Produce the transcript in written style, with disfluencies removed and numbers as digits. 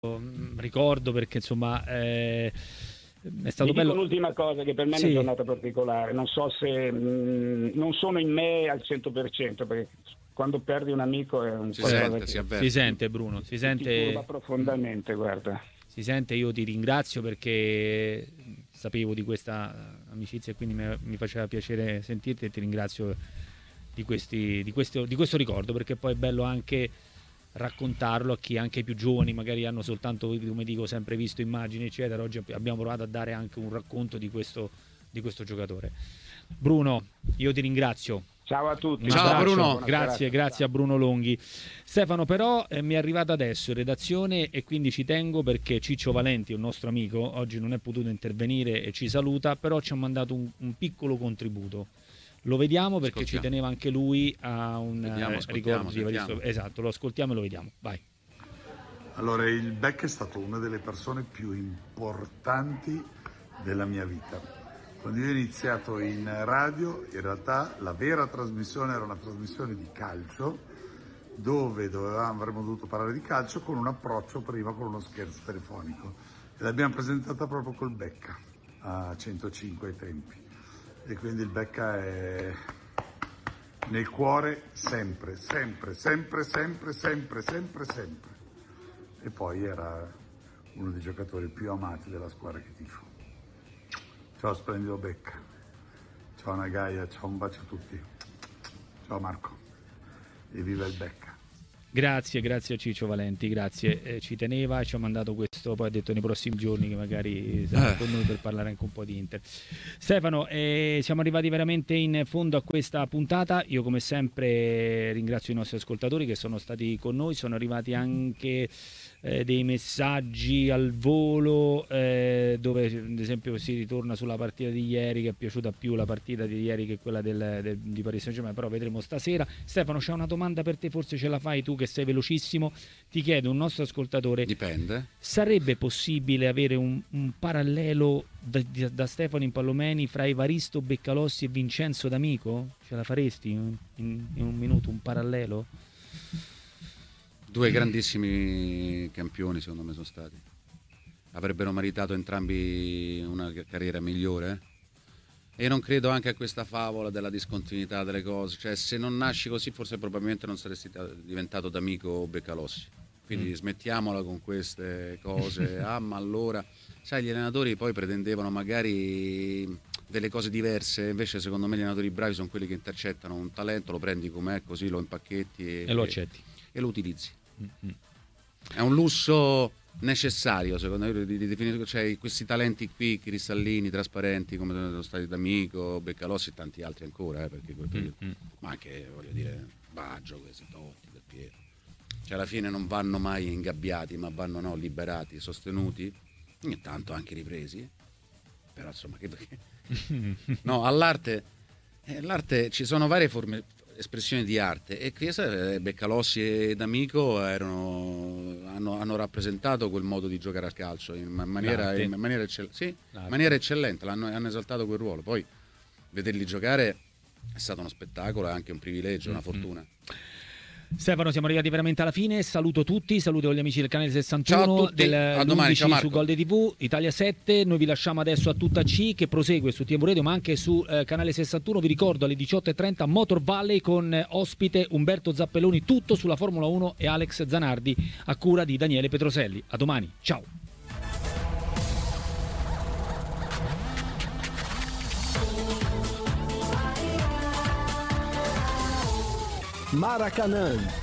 ricordo, perché insomma è stato bello. Un'ultima cosa che per me è una giornata particolare, non so se non sono in me al 100%, perché quando perdi un amico è un si sente, Bruno, si sente, ti turba profondamente, guarda. Si sente. Io ti ringrazio perché sapevo di questa amicizia e quindi mi faceva piacere sentirti, e ti ringrazio di questo ricordo, perché poi è bello anche raccontarlo a chi, anche i più giovani, magari hanno soltanto, come dico, sempre visto immagini eccetera. Oggi abbiamo provato a dare anche un racconto di questo giocatore. Bruno, io ti ringrazio. Ciao a tutti. Ciao Bruno, grazie a Bruno Longhi. Stefano, però mi è arrivato adesso in redazione e quindi ci tengo, perché Ciccio Valenti, un nostro amico, oggi non è potuto intervenire e ci saluta, però ci ha mandato un piccolo contributo. Lo vediamo, perché ci teneva anche lui a un ricordo. Esatto, lo ascoltiamo e lo vediamo. Vai. Allora, il Beck è stato una delle persone più importanti della mia vita. Quando io ho iniziato in radio, in realtà la vera trasmissione era una trasmissione di calcio, dove avremmo dovuto parlare di calcio con un approccio prima con uno scherzo telefonico, e l'abbiamo presentata proprio col Becca a 105 ai tempi. E quindi il Becca è nel cuore sempre. E poi era uno dei giocatori più amati della squadra che tifo. Ciao splendido Becca, ciao Nagaia, ciao, un bacio a tutti, ciao Marco, e viva il Becca. Grazie a Ciccio Valenti, grazie, ci teneva e ci ha mandato questo, poi ha detto nei prossimi giorni che magari sarà con noi per parlare anche un po' di Inter. Stefano, siamo arrivati veramente in fondo a questa puntata. Io come sempre ringrazio i nostri ascoltatori che sono stati con noi. Sono arrivati anche dei messaggi al volo, dove ad esempio si ritorna sulla partita di ieri, che è piaciuta più la partita di ieri che quella di Paris Saint-Germain, però vedremo stasera. Stefano, c'è una domanda per te, forse ce la fai tu che sei velocissimo. Ti chiedo, un nostro ascoltatore, dipende, sarebbe possibile avere un parallelo da Stefano Impallomeni fra Evaristo Beccalossi e Vincenzo D'Amico? Ce la faresti in un minuto, un parallelo? Due grandissimi campioni, secondo me, sono stati. Avrebbero meritato entrambi una carriera migliore. E non credo anche a questa favola della discontinuità delle cose. Cioè, se non nasci così, forse probabilmente non saresti diventato D'Amico o Beccalossi. Quindi smettiamola con queste cose. Ma allora, sai, gli allenatori poi pretendevano magari delle cose diverse. Invece, secondo me, gli allenatori bravi sono quelli che intercettano un talento, lo prendi com'è, così lo impacchetti e lo accetti e lo utilizzi. È un lusso necessario, secondo me, di definire, cioè, questi talenti qui cristallini, trasparenti, come sono stati D'Amico, Beccalossi e tanti altri ancora, perché ma anche, voglio dire, Baggio, questi Totti, Del Piero, cioè alla fine non vanno mai ingabbiati, ma vanno liberati, sostenuti, ogni tanto anche ripresi, però insomma credo che no, l'arte ci sono varie forme, espressioni di arte, e Beccalossi e D'Amico hanno rappresentato quel modo di giocare a calcio in maniera eccellente, hanno esaltato quel ruolo. Poi vederli giocare è stato uno spettacolo, è anche un privilegio, una fortuna. Stefano, siamo arrivati veramente alla fine. Saluto tutti, saluto gli amici del canale 61, ciao a tutti. A domani, ciao Marco. Su Gol TV, Italia 7. Noi vi lasciamo adesso a Tutta C, che prosegue su TV Radio ma anche su canale 61. Vi ricordo alle 18:30 Motor Valley con ospite Umberto Zappelloni, tutto sulla Formula 1 e Alex Zanardi a cura di Daniele Petroselli. A domani, ciao. Maracanã